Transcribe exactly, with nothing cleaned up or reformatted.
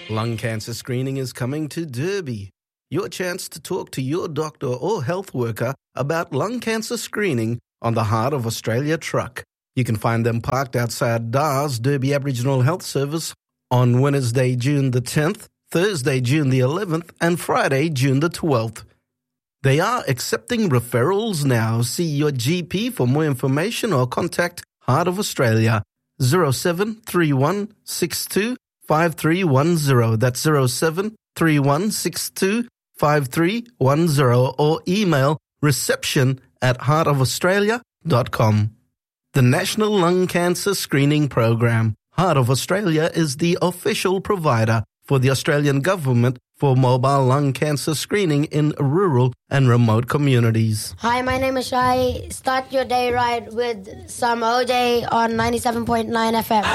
Lung cancer screening is coming to Derby. Your chance to talk to your doctor or health worker about lung cancer screening on the Heart of Australia truck. You can find them parked outside D A R's Derby Aboriginal Health Service on Wednesday, June the tenth, Thursday, June the eleventh, and Friday, June the twelfth. They are accepting referrals now. See your G P for more information or contact Heart of Australia zero seven three one six two five three one zero. That's zero seven three one six two five three one zero or email reception at heart of australia dot com. The National Lung Cancer Screening Program. Heart of Australia is the official provider for the Australian government for mobile lung cancer screening in rural and remote communities. Hi, my name is Shai. Start your day right with some O J on ninety-seven point nine F M.